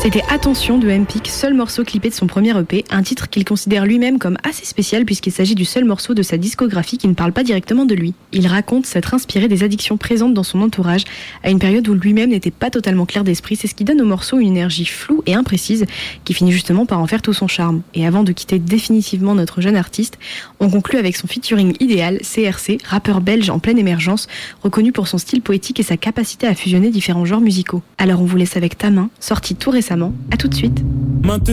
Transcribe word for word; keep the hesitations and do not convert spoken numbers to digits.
C'était Attention de Empik, seul morceau clippé de son premier E P, un titre qu'il considère lui-même comme assez spécial puisqu'il s'agit du seul morceau de sa discographie qui ne parle pas directement de lui. Il raconte s'être inspiré des addictions présentes dans son entourage à une période où lui-même n'était pas totalement clair d'esprit. C'est ce qui donne au morceau une énergie floue et imprécise qui finit justement par en faire tout son charme. Et avant de quitter définitivement notre jeune artiste, on conclut avec son featuring idéal, C R C, rappeur belge en pleine émergence, reconnu pour son style poétique et sa capacité à fusionner différents genres musicaux. Alors on vous laisse avec Ta main, sorti tout récemment. À tout de suite. Maintenant